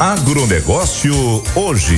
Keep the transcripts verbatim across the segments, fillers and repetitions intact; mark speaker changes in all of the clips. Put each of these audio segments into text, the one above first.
Speaker 1: Agronegócio hoje.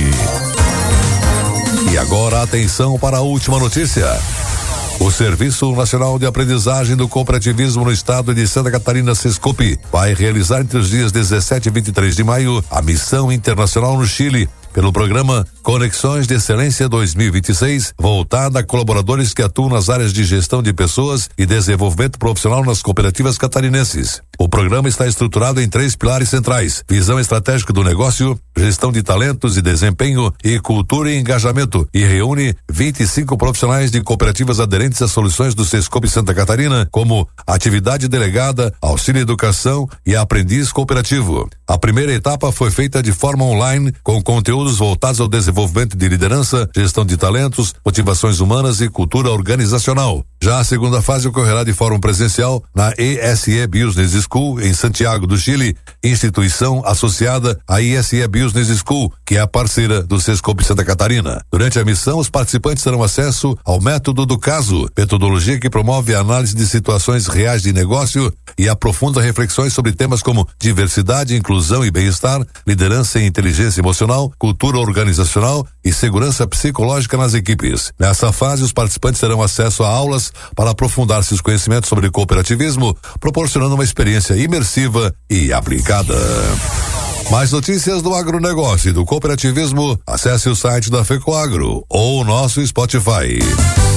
Speaker 1: E agora atenção para a última notícia. O Serviço Nacional de Aprendizagem do Cooperativismo no Estado de Santa Catarina, Sescope, vai realizar entre os dias dezessete e vinte e três de maio a missão internacional no Chile, pelo programa Conexões de Excelência dois mil e vinte e seis, voltada a colaboradores que atuam nas áreas de gestão de pessoas e desenvolvimento profissional nas cooperativas catarinenses. O programa está estruturado em três pilares centrais: visão estratégica do negócio, gestão de talentos e desempenho e cultura e engajamento, e reúne vinte e cinco profissionais de cooperativas aderentes às soluções do Sescope Santa Catarina, como atividade delegada, auxílio educação e aprendiz cooperativo. A primeira etapa foi feita de forma online, com conteúdos voltados ao desenvolvimento de liderança, gestão de talentos, motivações humanas e cultura organizacional. Já a segunda fase ocorrerá de forma presencial na E S E Business School, em Santiago do Chile, instituição associada à E S E Business School, que é a parceira do Sescope Santa Catarina. Durante a missão, os participantes terão acesso ao método do caso, metodologia que promove a análise de situações reais de negócio e aprofunda reflexões sobre temas como diversidade, inclusão e bem-estar, liderança e inteligência emocional, cultura organizacional e segurança psicológica nas equipes. Nessa fase, os participantes terão acesso a aulas para aprofundar seus conhecimentos sobre cooperativismo, proporcionando uma experiência imersiva e aplicada. Mais notícias do agronegócio e do cooperativismo, acesse o site da FECOAGRO ou o nosso Spotify.